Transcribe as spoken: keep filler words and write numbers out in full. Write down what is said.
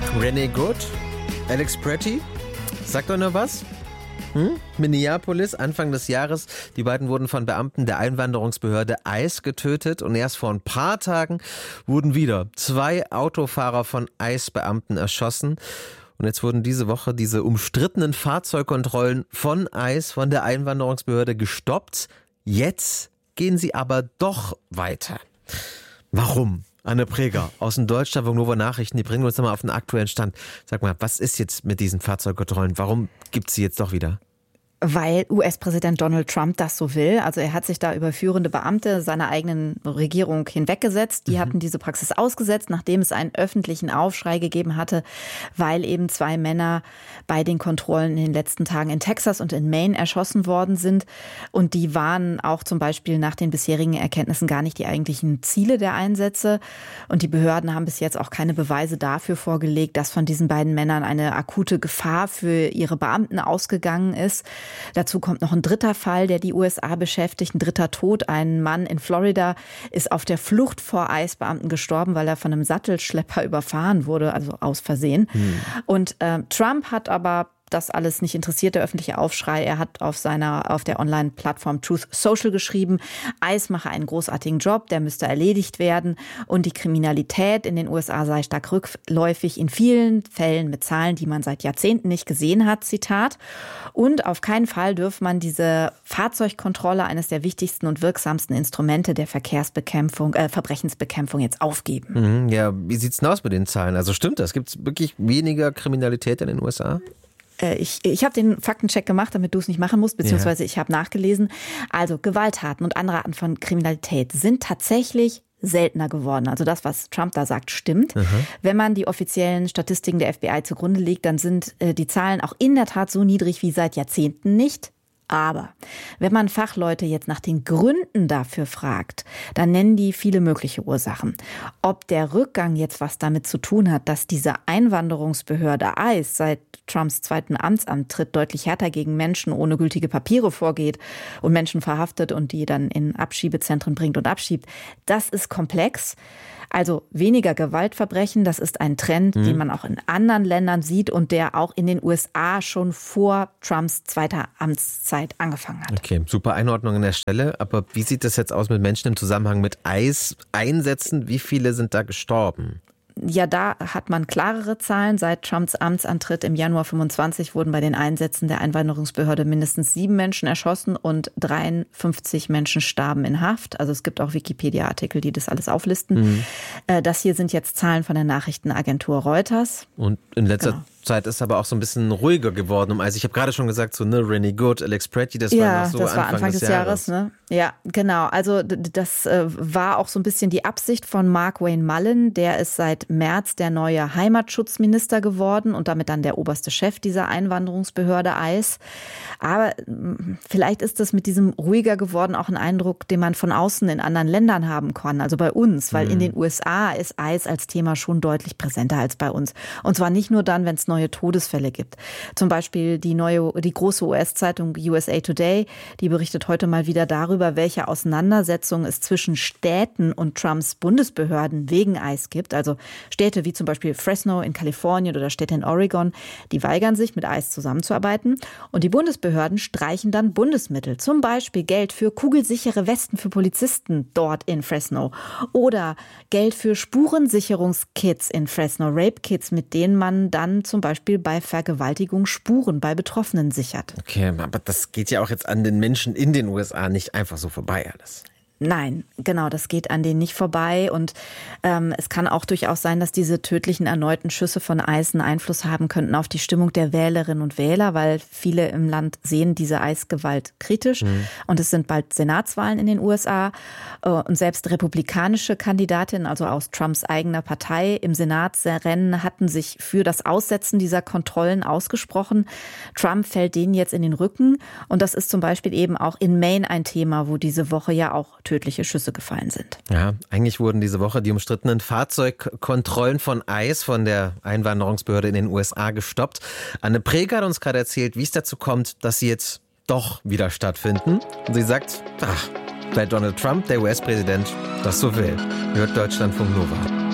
Renee Good, Alex Pretty, sagt euch noch was? Hm? Minneapolis, Anfang des Jahres. Die beiden wurden von Beamten der Einwanderungsbehörde I C E getötet und erst vor ein paar Tagen wurden wieder zwei Autofahrer von I C E-Beamten erschossen. Und jetzt wurden diese Woche diese umstrittenen Fahrzeugkontrollen von I C E, von der Einwanderungsbehörde gestoppt. Jetzt gehen sie aber doch weiter. Warum? Anne Preger aus dem Deutschlandfunk Nova Nachrichten, die bringen uns nochmal auf den aktuellen Stand. Sag mal, was ist jetzt mit diesen Fahrzeugkontrollen? Warum gibt es sie jetzt doch wieder? Weil U S-Präsident Donald Trump das so will. Also er hat sich da über führende Beamte seiner eigenen Regierung hinweggesetzt. Die mhm. hatten diese Praxis ausgesetzt, nachdem es einen öffentlichen Aufschrei gegeben hatte, weil eben zwei Männer bei den Kontrollen in den letzten Tagen in Texas und in Maine erschossen worden sind. Und die waren auch zum Beispiel nach den bisherigen Erkenntnissen gar nicht die eigentlichen Ziele der Einsätze. Und die Behörden haben bis jetzt auch keine Beweise dafür vorgelegt, dass von diesen beiden Männern eine akute Gefahr für ihre Beamten ausgegangen ist. Dazu kommt noch ein dritter Fall, der die U S A beschäftigt, ein dritter Tod. Ein Mann in Florida ist auf der Flucht vor I C E-Beamten gestorben, weil er von einem Sattelschlepper überfahren wurde, also aus Versehen. Hm. Und äh, Trump hat aber das alles nicht interessiert, der öffentliche Aufschrei. Er hat auf seiner, auf der Online-Plattform Truth Social geschrieben, I C E mache einen großartigen Job, der müsste erledigt werden und die Kriminalität in den U S A sei stark rückläufig, in vielen Fällen mit Zahlen, die man seit Jahrzehnten nicht gesehen hat, Zitat. Und auf keinen Fall dürfe man diese Fahrzeugkontrolle, eines der wichtigsten und wirksamsten Instrumente der Verkehrsbekämpfung, äh, Verbrechensbekämpfung, jetzt aufgeben. Mhm, ja, wie sieht's denn aus mit den Zahlen? Also stimmt das? Gibt es wirklich weniger Kriminalität in den U S A? Ich, ich habe den Faktencheck gemacht, damit du es nicht machen musst, beziehungsweise ich habe nachgelesen. Also Gewalttaten und andere Arten von Kriminalität sind tatsächlich seltener geworden. Also das, was Trump da sagt, stimmt. Aha. Wenn man die offiziellen Statistiken der F B I zugrunde legt, dann sind äh, die Zahlen auch in der Tat so niedrig wie seit Jahrzehnten nicht. Aber wenn man Fachleute jetzt nach den Gründen dafür fragt, dann nennen die viele mögliche Ursachen. Ob der Rückgang jetzt was damit zu tun hat, dass diese Einwanderungsbehörde I C E seit Trumps zweiten Amtsantritt deutlich härter gegen Menschen ohne gültige Papiere vorgeht und Menschen verhaftet und die dann in Abschiebezentren bringt und abschiebt, das ist komplex. Also weniger Gewaltverbrechen, das ist ein Trend, mhm. den man auch in anderen Ländern sieht und der auch in den U S A schon vor Trumps zweiter Amtszeit angefangen hat. Okay, super Einordnung an der Stelle. Aber wie sieht das jetzt aus mit Menschen im Zusammenhang mit I C E-Einsätzen? Wie viele sind da gestorben? Ja, da hat man klarere Zahlen. Seit Trumps Amtsantritt im Januar fünfundzwanzig wurden bei den Einsätzen der Einwanderungsbehörde mindestens sieben Menschen erschossen und dreiundfünfzig Menschen starben in Haft. Also es gibt auch Wikipedia-Artikel, die das alles auflisten. Mhm. Das hier sind jetzt Zahlen von der Nachrichtenagentur Reuters. Und in letzter genau. Zeit ist aber auch so ein bisschen ruhiger geworden. Also ich habe gerade schon gesagt, so ne, Renee Good, Alex Pretty, das ja, war noch so das war Anfang, Anfang des, des Jahres. Jahres ne? Ja, genau. Also das äh, war auch so ein bisschen die Absicht von Mark Wayne Mullen. Der ist seit März der neue Heimatschutzminister geworden und damit dann der oberste Chef dieser Einwanderungsbehörde I C E. Aber mh, vielleicht ist das mit diesem ruhiger geworden auch ein Eindruck, den man von außen in anderen Ländern haben kann, also bei uns. Weil mhm. in den U S A ist I C E als Thema schon deutlich präsenter als bei uns. Und zwar nicht nur dann, wenn es neue Todesfälle gibt. Zum Beispiel die neue, die große U S-Zeitung U S A Today, die berichtet heute mal wieder darüber, welche Auseinandersetzungen es zwischen Städten und Trumps Bundesbehörden wegen I C E gibt. Also Städte wie zum Beispiel Fresno in Kalifornien oder Städte in Oregon, die weigern sich, mit I C E zusammenzuarbeiten. Und die Bundesbehörden streichen dann Bundesmittel. Zum Beispiel Geld für kugelsichere Westen für Polizisten dort in Fresno. Oder Geld für Spurensicherungskits in Fresno, Rape-Kits, mit denen man dann zum Beispiel bei Vergewaltigung Spuren bei Betroffenen sichert. Okay, aber das geht ja auch jetzt an den Menschen in den U S A nicht einfach so vorbei alles. Nein, genau, das geht an denen nicht vorbei und ähm, es kann auch durchaus sein, dass diese tödlichen erneuten Schüsse von I C E einen Einfluss haben könnten auf die Stimmung der Wählerinnen und Wähler, weil viele im Land sehen diese I C E-Gewalt kritisch mhm. und es sind bald Senatswahlen in den U S A und selbst republikanische Kandidatinnen, also aus Trumps eigener Partei im Senatsrennen, hatten sich für das Aussetzen dieser Kontrollen ausgesprochen. Trump fällt denen jetzt in den Rücken und das ist zum Beispiel eben auch in Maine ein Thema, wo diese Woche ja auch tödliche Schüsse gefallen sind. Ja, eigentlich wurden diese Woche die umstrittenen Fahrzeugkontrollen von I C E, von der Einwanderungsbehörde in den U S A, gestoppt. Anne Preger hat uns gerade erzählt, wie es dazu kommt, dass sie jetzt doch wieder stattfinden. Und sie sagt, ach, weil Donald Trump, der U S-Präsident, das so will. Hört Deutschlandfunk Nova.